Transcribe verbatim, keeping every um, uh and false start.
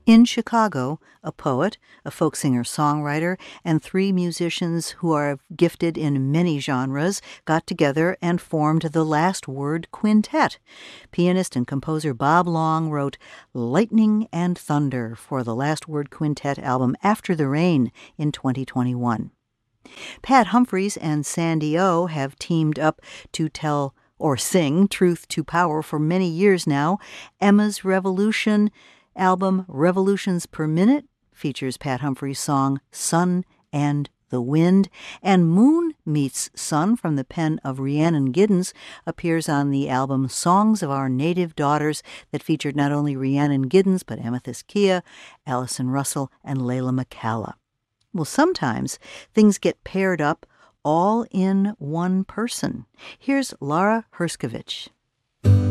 In Chicago, a poet, a folk singer-songwriter, and three musicians who are gifted in many genres got together and formed the Last Word Quintet. Pianist and composer Bob Long wrote Lightning and Thunder for the Last Word Quintet album After the Rain in twenty twenty-one. Pat Humphries and Sandy O have teamed up to tell or sing Truth to Power for many years now. Emma's Revolution album Revolutions Per Minute features Pat Humphries' song Sun and the Wind, and Moon Meets Sun from the pen of Rhiannon Giddens appears on the album Songs of Our Native Daughters that featured not only Rhiannon Giddens but Amethyst Kia, Allison Russell, and Layla McCalla. Well, sometimes things get paired up all in one person. Here's Lara Herskovich.